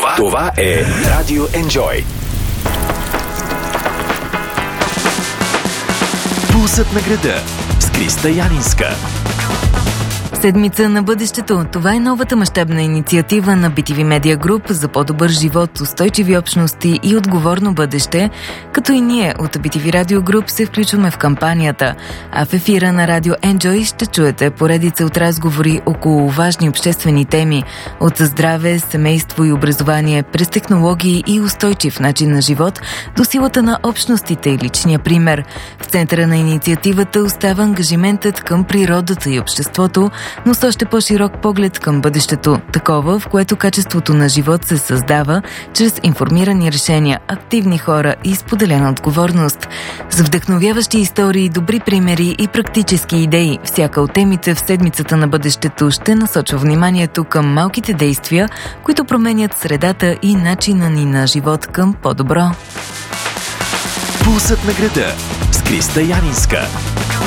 Това е Радио Enjoy. Пулсът на града с Криста Янинска. Седмица на бъдещето. Това е новата мащабна инициатива на BTV Media Group за по-добър живот, устойчиви общности и отговорно бъдеще, като и ние от BTV Radio Group се включваме в кампанията. А в ефира на Радио Enjoy ще чуете поредица от разговори около важни обществени теми от здраве, семейство и образование, през технологии и устойчив начин на живот до силата на общностите и личния пример. В центъра на инициативата остава ангажиментът към природата и обществото, но с още по-широк поглед към бъдещето, такова, в което качеството на живот се създава чрез информирани решения, активни хора и споделена отговорност. За вдъхновяващи истории, добри примери и практически идеи, всяка от темите в седмицата на бъдещето ще насочва вниманието към малките действия, които променят средата и начина ни на живот към по-добро. Пулсът на града с Криста Янинска.